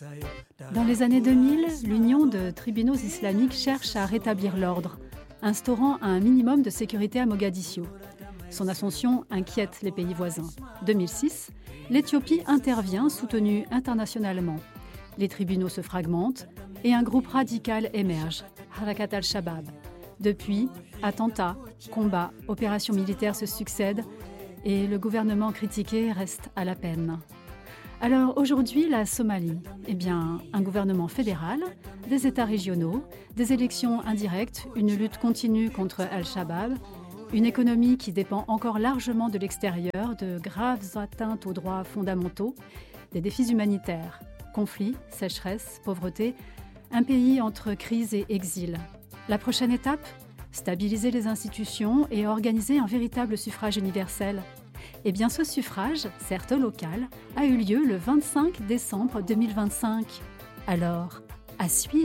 Dans les années 2000, l'Union de tribunaux islamiques cherche à rétablir l'ordre, instaurant un minimum de sécurité à Mogadiscio. Son ascension inquiète les pays voisins. 2006, l'Éthiopie intervient, soutenue internationalement. Les tribunaux se fragmentent et un groupe radical émerge, Harakat al-Shabab. Depuis, attentats, combats, opérations militaires se succèdent et le gouvernement critiqué reste à la peine. Alors aujourd'hui, la Somalie, un gouvernement fédéral, des États régionaux, des élections indirectes, une lutte continue contre Al-Shabaab, une économie qui dépend encore largement de l'extérieur, de graves atteintes aux droits fondamentaux, des défis humanitaires, conflits, sécheresse, pauvreté, un pays entre crise et exil. La prochaine étape ? Stabiliser les institutions et organiser un véritable suffrage universel. Ce suffrage, certes local, a eu lieu le 25 décembre 2025. Alors, à suivre ?